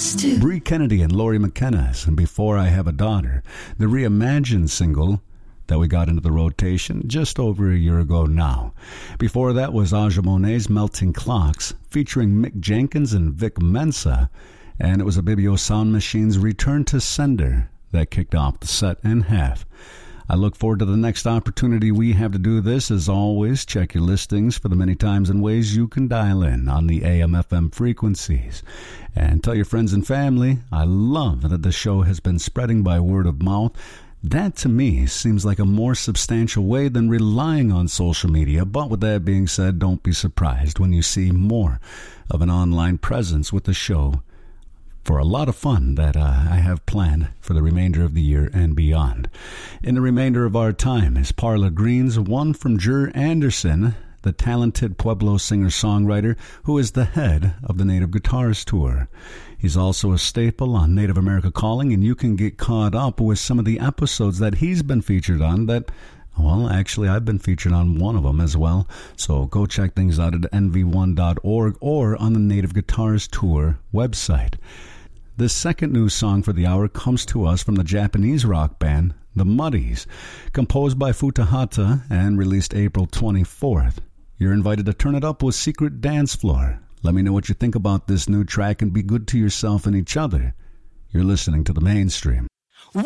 Bree Kennedy and Laurie McKenna's and Before I Have a Daughter, the reimagined single that we got into the rotation just over a year ago now. Before that was Aja Monet's Melting Clocks, featuring Mick Jenkins and Vic Mensa, and it was Abibio Sound Machine's Return to Sender that kicked off the set in half. I look forward to the next opportunity we have to do this. As always, check your listings for the many times and ways you can dial in on the AM/FM frequencies. And tell your friends and family. I love that the show has been spreading by word of mouth. That, to me, seems like a more substantial way than relying on social media. But with that being said, don't be surprised when you see more of an online presence with the show for a lot of fun that I have planned for the remainder of the year and beyond. In the remainder of our time is Parla Green's One from Jer Anderson, the talented Pueblo singer-songwriter who is the head of the Native Guitars Tour. He's also a staple on Native America Calling, and you can get caught up with some of the episodes that he's been featured on that, well, actually, I've been featured on one of them as well. So go check things out at nv1.org or on the Native Guitars Tour website. The second news song for the hour comes to us from the Japanese rock band, The Muddies, composed by Futahata and released April 24th. You're invited to turn it up with Secret Dance Floor. Let me know what you think about this new track and be good to yourself and each other. You're listening to The Mainstream.